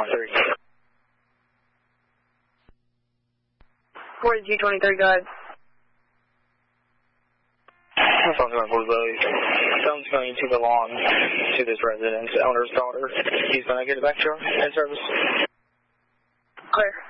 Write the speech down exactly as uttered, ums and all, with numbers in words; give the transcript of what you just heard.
twenty-three. forty-two twenty-three, go ahead. Phone going for Louis. Phone's going to belong to this resident's owner's daughter. He's going to get it back to her in service. Clear.